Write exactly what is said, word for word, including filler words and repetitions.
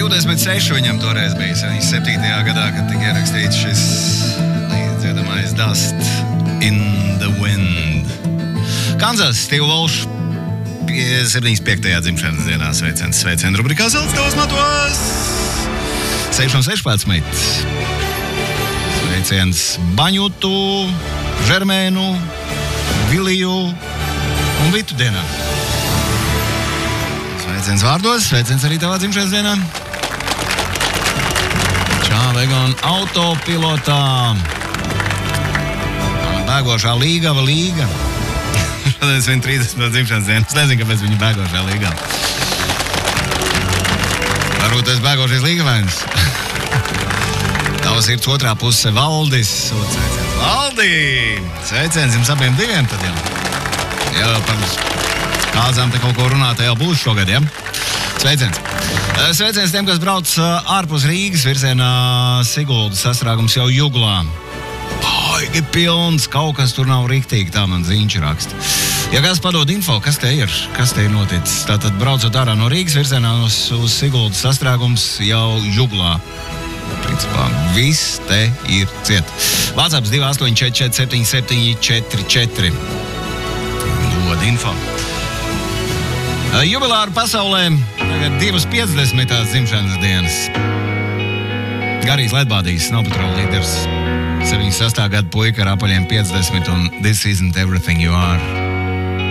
divdesmit seši viņam toreiz bija seviņdesmit septītajā gadā, kad tika ierakstīts šis līdziedamais Dust in the Wind. Kansas, Steve Walsh, septiņdesmit piektajā dzimšanas dienā sveiciens, sveiciens rubrikā Zelts tavos matos. seši un sešpadsmit. Sveiciens Baņutu, Žermēnu, Viliju un Vitu dienā. Sveiciens vārdos, sveiciens arī tavā dzimšanas dienā. Čā, vegan autopilotā. Bēgošā līgava līga. Šodien svin trīsdesmitā dzimšanas dienas. Es nezinu, kāpēc viņi bēgošā līgā. Varbūt es bēgošies līgavainis. Tavas sirds otrā puse Valdis. Sveiciens, Valdi! Sveiciens jums abiem diviem tad jau. Jā, par kāzām te kaut ko runāt, jau būs šogad, ja? Sveiciens. Sveiciens tiem, kas brauc ārpus Rīgas virzienā Siguldas sastrāgums jau Juglā. Baigi pilns, kaut kas tur nav riktīgi, tā man ziņš raksta. Ja kāds padod info, kas te ir, kas te ir noticis, tātad braucot ārā no Rīgas virzienā uz, uz Siguldas sastrāgums jau Juglā. Principā viss te ir ciet. WhatsApp divi astoņi četri četri septiņi septiņi četri četri. Dod info. Jubilāru pasaulē tagad divas piecdesmitās dzimšanas dienas. Garijs Ledbādijs, Snow Patrol līderis, septiņdesmit sestā gada puika ar apaļiem piecdesmit un This Isn't Everything You Are.